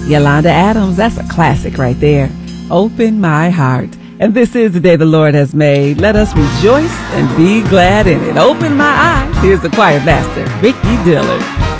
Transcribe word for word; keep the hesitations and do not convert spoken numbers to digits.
Yolanda Adams, that's a classic right there. Open my heart. And this is the day the Lord has made. Let us rejoice and be glad in it. Open my eyes. Here's the choir master, Ricky Dillard.